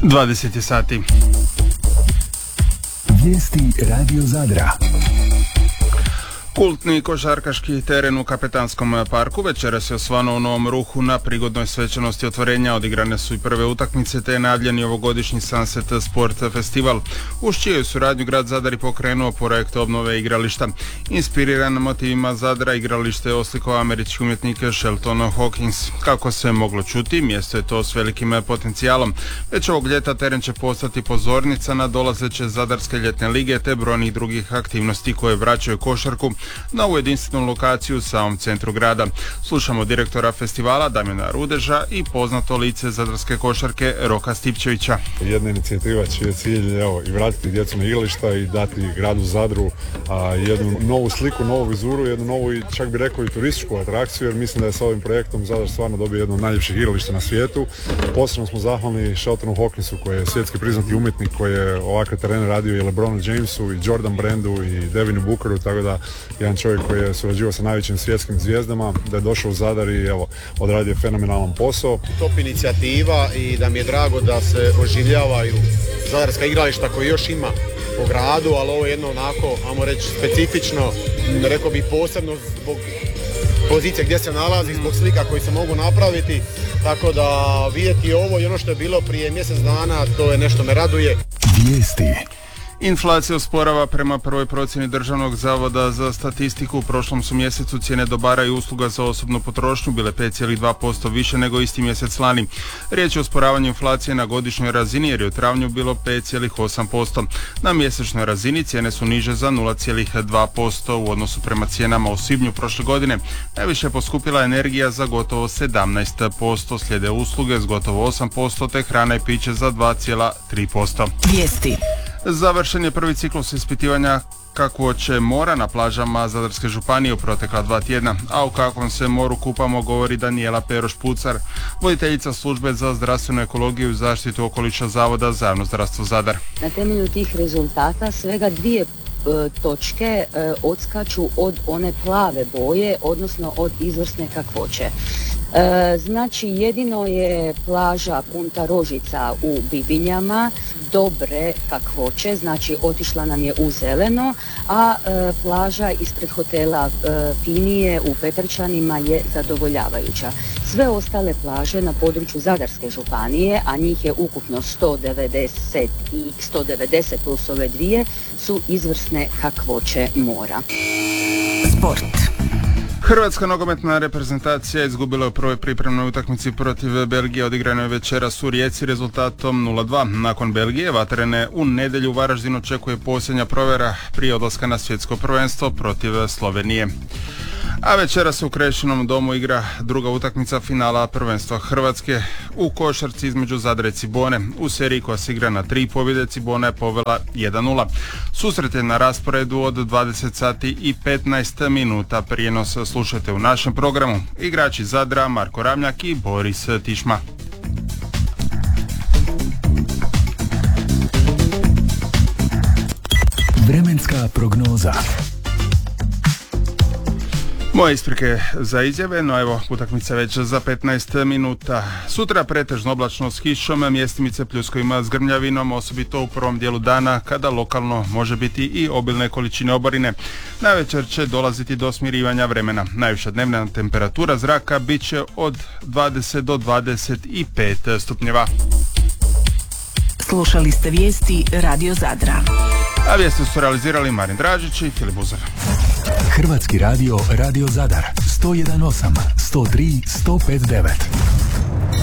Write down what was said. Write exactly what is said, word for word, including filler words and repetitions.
dvadeset sati. Vijesti Radio Zadra. Kultni košarkaški teren u Kapetanskom parku večeras je osvanuo u Novom Ruhu. Na prigodnoj svečanosti otvorenja odigrane su i prve utakmice te je najavljeni ovogodišnji Sunset Sport Festival, uz čiju suradnju grad Zadar i pokrenuo projekt obnove igrališta. Inspiriran motivima Zadra, igralište je oslikovao američki umjetnik Shelton Hawkins. Kako se moglo čuti, mjesto je to s velikim potencijalom. Već ovog ljeta teren će postati pozornica na dolazeće Zadarske ljetne lige te brojnih drugih aktivnosti koje vraćaju košarku na ovu jedinstvenu lokaciju u samom centru grada. Slušamo direktora festivala Damjana Rudeža i poznato lice zadarske košarke Roka Stipčevića. Jedna inicijativa čiji je cilj evo, i vratiti djecu na igrališta i dati gradu Zadru a, jednu novu sliku, novu vizuru, jednu novu i čak bi rekao i turističku atrakciju, jer mislim da je s ovim projektom Zadar stvarno dobio jedno od najljepših igrališta na svijetu. Posebno smo zahvalni Sheltonu Hawkinsu koji je svjetski priznati umjetnik koji je ovakve terene radio i LeBronu Jamesu i Jordan Brandu i Devinu Bookeru, tako da jedan čovjek koji je surađivao sa najvećim svjetskim zvijezdama, da je došao u Zadar i evo, odradio fenomenalan posao. Top inicijativa i da mi je drago da se oživljavaju zadarska igrališta koji još ima po gradu, ali ovo je jedno onako, ajmo reći, specifično, rekao bih posebno zbog pozicije gdje se nalazi, zbog slika koji se mogu napraviti, tako da vidjeti ovo i ono što je bilo prije mjesec dana, to je nešto me raduje. Vijesti. Inflacija usporava. Prema prvoj procjeni Državnog zavoda za statistiku u prošlom su mjesecu cijene dobara i usluga za osobnu potrošnju bile pet zarez dva posto više nego isti mjesec lani. Riječ je o usporavanju inflacije na godišnjoj razini jer je u travnju bilo pet zarez osam posto. Na mjesečnoj razini cijene su niže za nula zarez dva posto u odnosu prema cijenama u svibnju prošle godine. Najviše je poskupila energija za gotovo sedamnaest posto, slijede usluge s gotovo osam posto te hrana i piće za dva zarez tri posto. Vijesti. Završen je prvi ciklus ispitivanja kakvoće mora na plažama Zadarske županije u protekla dva tjedna, a u kakvom se moru kupamo govori Danijela Peroš-Pucar, voditeljica službe za zdravstvenu ekologiju i zaštitu okoliša Zavoda za javno zdravstvo Zadar. Na temelju tih rezultata svega dvije e, točke e, odskaču od one plave boje, odnosno od izvrsne kakvoće. E, znači jedino je plaža Punta Rožica u Bibinjama dobre kakvoće, znači otišla nam je u zeleno, a e, plaža ispred hotela e, Pinije u Petrčanima je zadovoljavajuća. Sve ostale plaže na području Zadarske županije, a njih je ukupno sto devedeset i sto devedeset plus ove dvije, su izvrsne kakvoće mora. Sport. Hrvatska nogometna reprezentacija izgubila u prvoj pripremnoj utakmici protiv Belgije odigranoj večeras u Rijeci rezultatom nula dva. Nakon Belgije vatrene u nedjelju Varaždin očekuje posljednja provjera prije odlaska na svjetsko prvenstvo protiv Slovenije. A večeras u Krešinom domu igra druga utakmica finala prvenstva Hrvatske u košarci između Zadra i Cibone. U seriji koja se igra na tri pobjede Cibona je povela jedan nula. Susret je na rasporedu od dvadeset sati i petnaest minuta. Prijenos slušajte u našem programu. Igrači Zadra Marko Ramljak i Boris Tišma. Vremenska prognoza. Moje isprike za izjave, no evo utakmica već za petnaest minuta. Sutra pretežno oblačno s kišom, mjestimice pljuskovima s grmljavinom, osobito u prvom dijelu dana kada lokalno može biti i obilne količine oborine. Navečer će dolaziti do smirivanja vremena. Najviša dnevna temperatura zraka bit će od dvadeset do dvadeset pet stupnjeva. Slušali ste vijesti Radio Zadra. A vijesti su realizirali Marin Dražić i Filip Buzar. Hrvatski radio, Radio Zadar, sto jedan osam, sto tri, sto pet devet.